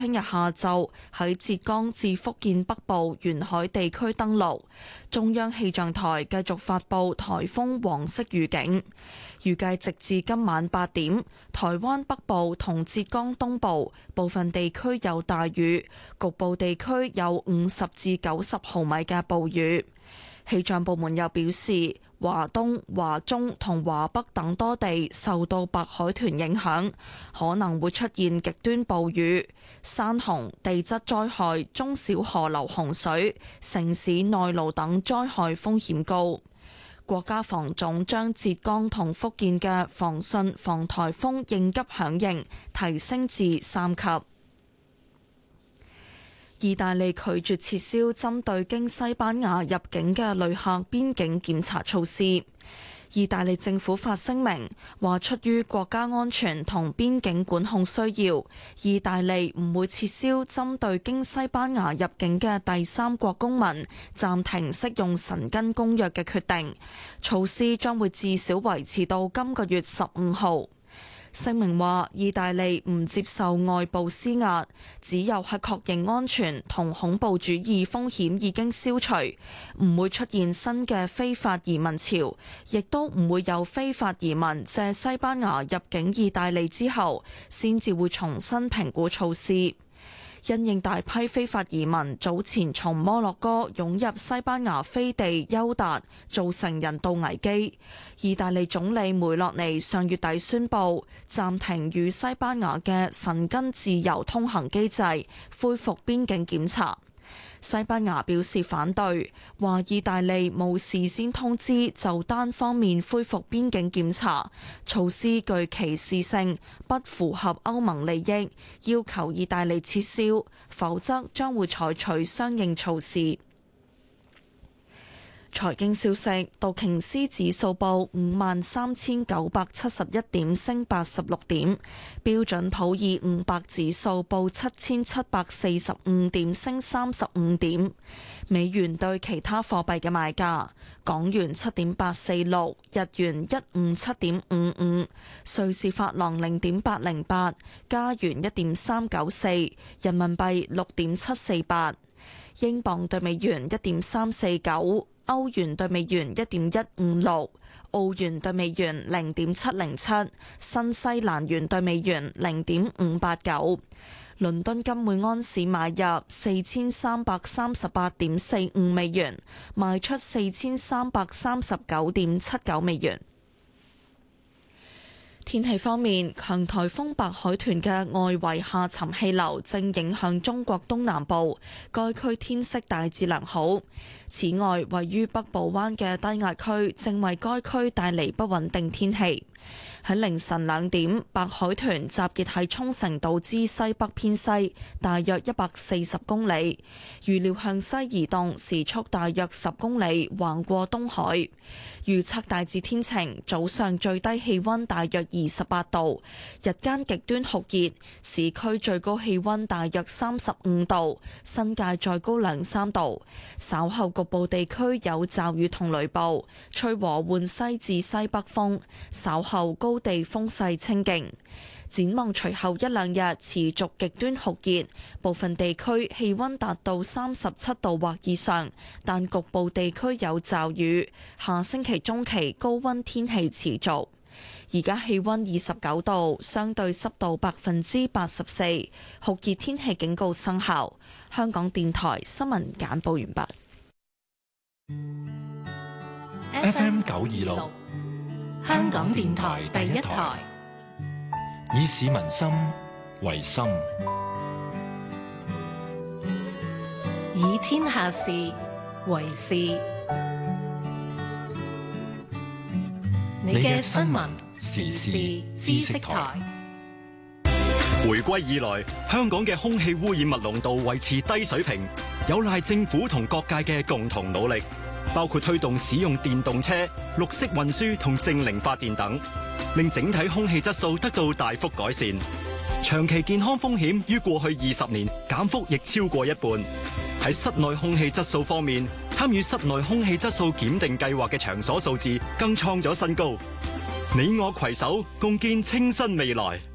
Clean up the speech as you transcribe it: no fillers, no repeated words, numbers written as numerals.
聽日下晝喺浙江至福建北部沿海地區登陸，中央氣象台繼續發布颱風黃色預警，預計直至今晚8點，台灣北部同浙江東部部分地區有大雨，局部地區有50至90毫米嘅暴雨。氣象部門又表示，華東、華中同華北等多地受到白海豚影響，可能會出現極端暴雨、山洪、地質災害、中小河流洪水、城市內澇等災害風險高。國家防總將浙江同福建嘅防汛防颱風應急響應提升至3級。意大利拒絕撤銷針對經西班牙入境嘅旅客邊境檢查措施。意大利政府發聲明話，出於國家安全同邊境管控需要，意大利唔會撤銷針對經西班牙入境嘅第三國公民暫停適用申根公約嘅決定。措施將會至少維持到今個月15號。聲明話，意大利唔接受外部施壓，只有喺確認安全同恐怖主義風險已經消除，唔會出現新嘅非法移民潮，亦都唔會有非法移民借西班牙入境意大利之後，先至會重新評估措施。因應大批非法移民早前從摩洛哥湧入西班牙飛地休達，造成人道危機，意大利總理梅洛尼上月底宣布暫停與西班牙嘅申根自由通行機制，恢復邊境檢查。西班牙表示反對，話意大利冇事先通知就單方面恢復邊境檢查，措施具歧視性，不符合歐盟利益，要求意大利撤銷，否則將會採取相應措施。財經消息，道瓊斯指數報53,971點，升86點；標準普爾500指數報7,745點，升35點。美元對其他貨幣嘅賣價：港元7.846，日元157.55，瑞士法郎0.808，加元1.394，人民幣6.748，英鎊對美元1.349。歐元對美元1.156，澳元對美元0.707，新西蘭元對美元0.589。倫敦金每安士買入4338.45美元，賣出4339.79美元。天氣方面，強颱風白海豚嘅外圍下沉氣流正影響中國東南部，該區天色大致良好。此外，位於北部灣嘅低壓區正為該區帶嚟不穩定天氣。喺凌晨2點，白海豚集結喺沖繩島之西北偏西，大約140公里，預料向西移動，時速大約10公里，橫過東海。預測大致天晴，早上最低氣溫大約28度，日間極端酷熱，市區最高氣溫大約35度，新界再高2-3度。稍後局部地區有驟雨同雷暴，吹和緩西至西北風，稍後高地風勢清勁。展望隨後1-2日持續極端酷熱，部分地區氣溫達到37度或以上，但局部地區有驟雨。下星期中期高溫天氣持續。而家氣溫29度，相對濕度84%，酷熱天氣警告生效。香港電台新聞簡報完畢。FM 926，香港電台第一台，以市民心為心， 以天下事為事。你嘅新聞時事知識台。 回歸以來，香港嘅空氣污染物濃度維持低水平，有賴政府同各界嘅共同努力，包括推動使用電動車、綠色運輸同淨零發電等，令整體空氣質素得到大幅改善。長期健康風險於過去20年減幅亦超過一半。喺室內空氣質素方面，參與室內空氣質素檢定計劃嘅場所數字更創咗新高。你我攜手，共建清新未來。